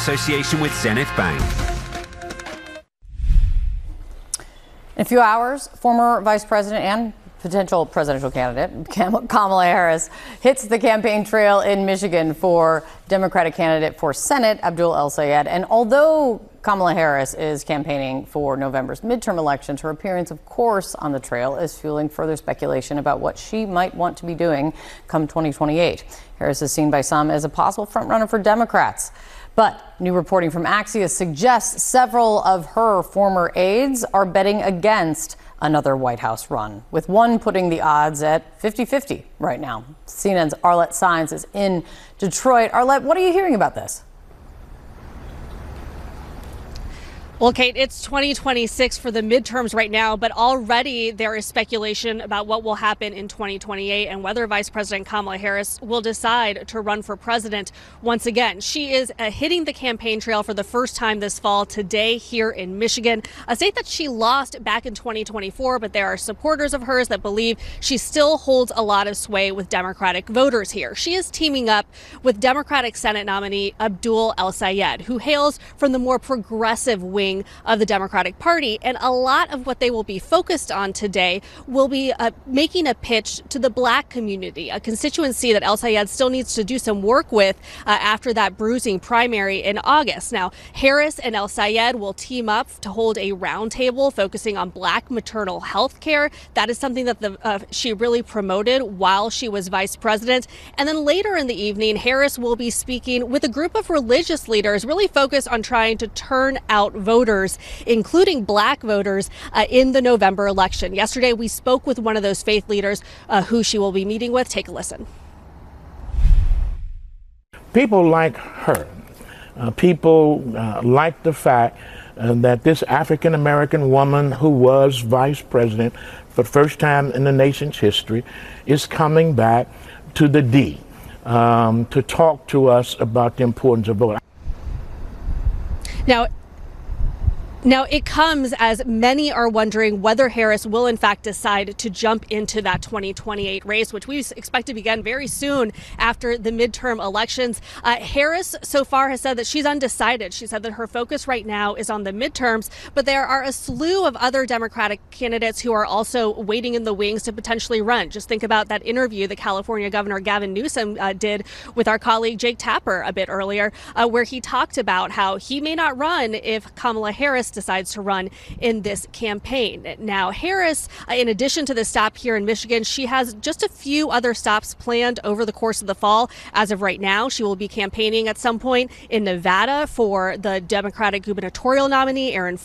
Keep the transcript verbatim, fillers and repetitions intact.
association with Zenith Bank. In a few hours, former Vice President and potential presidential candidate Kamala Harris hits the campaign trail in Michigan for Democratic candidate for Senate Abdul El-Sayed. And although Kamala Harris is campaigning for November's midterm elections, her appearance, of course, on the trail is fueling further speculation about what she might want to be doing come twenty twenty-eight. Harris is seen by some as a possible frontrunner for Democrats. But new reporting from Axios suggests several of her former aides are betting against another White House run, with one putting the odds at fifty fifty right now. C N N's Arlette Saenz is in Detroit. Arlette, what are you hearing about this? Well, Kate, it's twenty twenty-six for the midterms right now, but already there is speculation about what will happen in twenty twenty-eight and whether Vice President Kamala Harris will decide to run for president once again. She is uh, hitting the campaign trail for the first time this fall today here in Michigan, a state that she lost back in twenty twenty-four, but there are supporters of hers that believe she still holds a lot of sway with Democratic voters here. She is teaming up with Democratic Senate nominee Abdul El-Sayed, who hails from the more progressive wing of the Democratic Party. And a lot of what they will be focused on today will be uh, making a pitch to the black community, a constituency that El-Sayed still needs to do some work with uh, after that bruising primary in August. Now, Harris and El-Sayed will team up to hold a roundtable focusing on black maternal health care. That is something that the, uh, she really promoted while she was vice president. And then later in the evening, Harris will be speaking with a group of religious leaders, really focused on trying to turn out voters. Voters, including black voters, uh, in the November election. Yesterday, we spoke with one of those faith leaders uh, who she will be meeting with. Take a listen. People like her. Uh, people uh, like the fact uh, that this African-American woman who was vice president for the first time in the nation's history is coming back to the D um, to talk to us about the importance of voting. Now, Now, it comes as many are wondering whether Harris will, in fact, decide to jump into that twenty twenty-eight race, which we expect to begin very soon after the midterm elections. Uh, Harris so far has said that she's undecided. She said that her focus right now is on the midterms, but there are a slew of other Democratic candidates who are also waiting in the wings to potentially run. Just think about that interview that California Governor Gavin Newsom uh, did with our colleague Jake Tapper a bit earlier, uh, where he talked about how he may not run if Kamala Harris decides to run in this campaign. Now, Harris, uh, in addition to the stop here in Michigan, she has just a few other stops planned over the course of the fall. As of right now, she will be campaigning at some point in Nevada for the Democratic gubernatorial nominee, Aaron